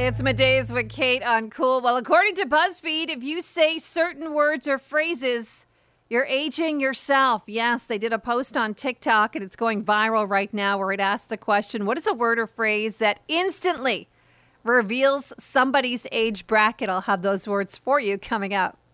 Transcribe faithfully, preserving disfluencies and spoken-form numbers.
It's Middays with Kate on Cool. Well, according to BuzzFeed, if you say certain words or phrases, you're aging yourself. Yes, they did a post on TikTok, and it's going viral right now, where it asks the question, what is a word or phrase that instantly reveals somebody's age bracket? I'll have those words for you coming up.